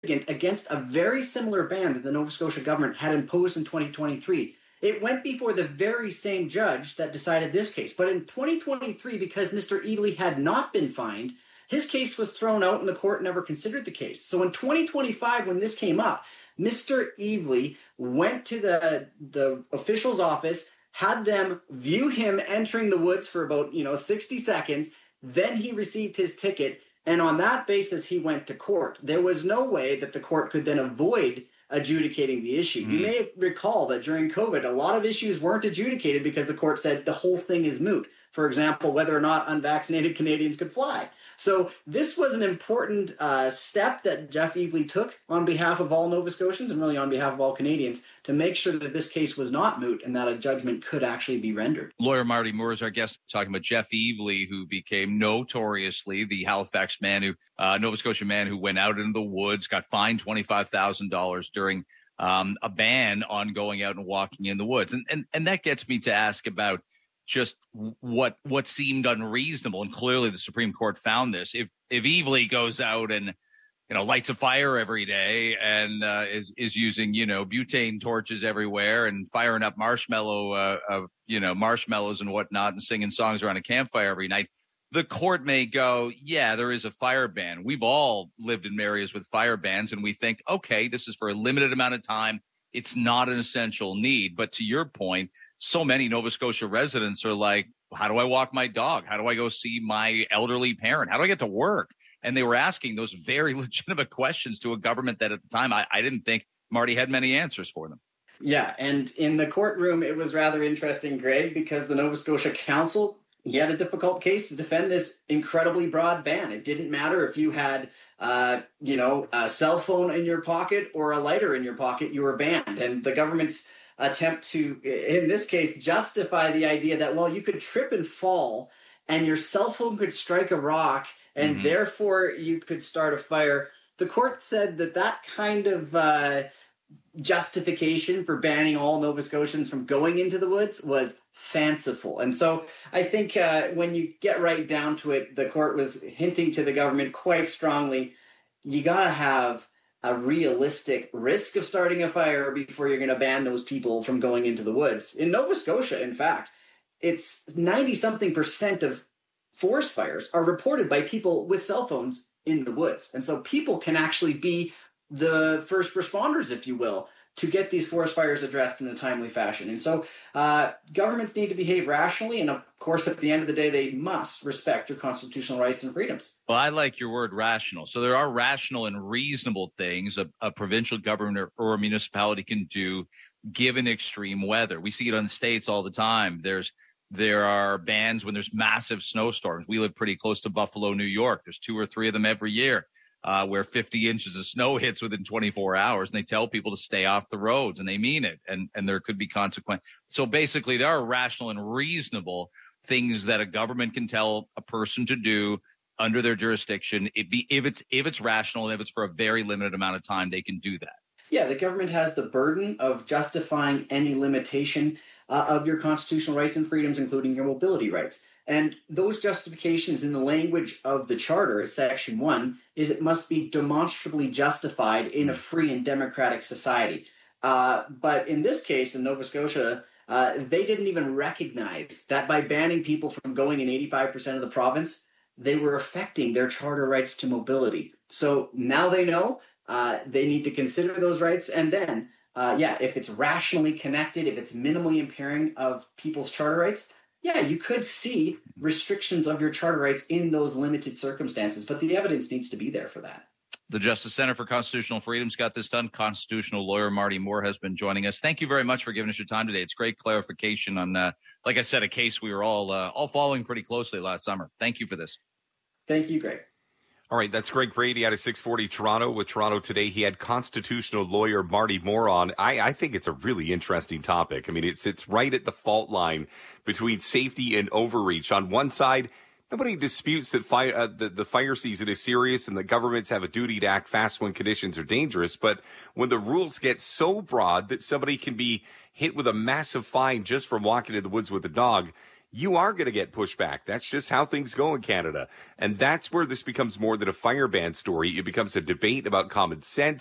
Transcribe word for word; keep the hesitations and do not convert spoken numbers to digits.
against a very similar ban that the Nova Scotia government had imposed in twenty twenty-three. It went before the very same judge that decided this case. But in twenty twenty-three, because Mister Evely had not been fined, his case was thrown out and the court never considered the case. So in twenty twenty-five, when this came up, Mister Evely went to the, the official's office, had them view him entering the woods for about, you know, sixty seconds. Then he received his ticket. And on that basis, he went to court. There was no way that the court could then avoid adjudicating the issue. Mm. You may recall that during COVID, a lot of issues weren't adjudicated because the court said the whole thing is moot. For example, whether or not unvaccinated Canadians could fly. So this was an important uh, step that Jeff Evely took on behalf of all Nova Scotians and really on behalf of all Canadians to make sure that this case was not moot and that a judgment could actually be rendered. Lawyer Marty Moore is our guest, talking about Jeff Evely, who became notoriously the Halifax man who, uh, Nova Scotia man who went out into the woods, got fined twenty-five thousand dollars during um, a ban on going out and walking in the woods. And, and, and that gets me to ask about just what what seemed unreasonable, and clearly the Supreme Court found this. If if Evely goes out and you know lights a fire every day and uh, is is using you know butane torches everywhere and firing up marshmallow uh, uh, you know marshmallows and whatnot and singing songs around a campfire every night, the court may go, yeah, there is a fire ban. We've all lived in areas with fire bans, and we think, okay, this is for a limited amount of time. It's not an essential need. But to your point, so many Nova Scotia residents are like, how do I walk my dog? How do I go see my elderly parent? How do I get to work? And they were asking those very legitimate questions to a government that at the time I, I didn't think Marty had many answers for them. Yeah, and in the courtroom, it was rather interesting, Greg, because the Nova Scotia Council, he had a difficult case to defend this incredibly broad ban. It didn't matter if you had, uh, you know, a cell phone in your pocket or a lighter in your pocket, you were banned. And the government's attempt to, in this case, justify the idea that, well, you could trip and fall and your cell phone could strike a rock and mm-hmm. therefore you could start a fire. The court said that that kind of uh, justification for banning all Nova Scotians from going into the woods was fanciful. And so I think uh, when you get right down to it, the court was hinting to the government quite strongly, you got to have a realistic risk of starting a fire before you're going to ban those people from going into the woods. In Nova Scotia, in fact, it's ninety-something percent of forest fires are reported by people with cell phones in the woods. And so people can actually be the first responders, if you will, to get these forest fires addressed in a timely fashion. And so uh, governments need to behave rationally. And of course, at the end of the day, they must respect your constitutional rights and freedoms. Well, I like your word rational. So there are rational and reasonable things a, a provincial government or, or a municipality can do given extreme weather. We see it on the states all the time. There's There are bans when there's massive snowstorms. We live pretty close to Buffalo, New York. There's two or three of them every year. Uh, where fifty inches of snow hits within twenty-four hours, and they tell people to stay off the roads, and they mean it, and, and there could be consequence. So basically, there are rational and reasonable things that a government can tell a person to do under their jurisdiction. It be if it's if it's rational and if it's for a very limited amount of time, they can do that. Yeah, the government has the burden of justifying any limitation uh, of your constitutional rights and freedoms, including your mobility rights. And those justifications in the language of the Charter, Section one, is it must be demonstrably justified in a free and democratic society. Uh, but in this case, in Nova Scotia, uh, they didn't even recognize that by banning people from going in eighty-five percent of the province, they were affecting their charter rights to mobility. So now they know uh, they need to consider those rights. And then, uh, yeah, if it's rationally connected, if it's minimally impairing of people's charter rights, yeah, you could see restrictions of your charter rights in those limited circumstances, but the evidence needs to be there for that. The Justice Center for Constitutional Freedoms got this done. Constitutional lawyer Marty Moore has been joining us. Thank you very much for giving us your time today. It's great clarification on, uh, like I said, a case we were all uh, all following pretty closely last summer. Thank you for this. Thank you, Greg. All right, that's Greg Brady out of six forty Toronto. With Toronto Today, he had constitutional lawyer Marty Moore on. I, I think it's a really interesting topic. I mean, it sits right at the fault line between safety and overreach. On one side, nobody disputes that fire, uh, the, the fire season is serious and the governments have a duty to act fast when conditions are dangerous. But when the rules get so broad that somebody can be hit with a massive fine just from walking in the woods with a dog, you are going to get pushback. That's just how things go in Canada. And that's where this becomes more than a fire ban story. It becomes a debate about common sense.